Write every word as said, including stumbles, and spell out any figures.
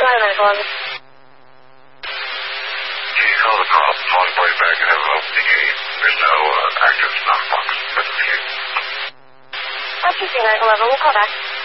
Sorry, Medical eleven. Can you call the call, call the party back and have them open the gate? There's no uh, active knockbox. That's okay. That's okay, Medical eleven. We'll call back.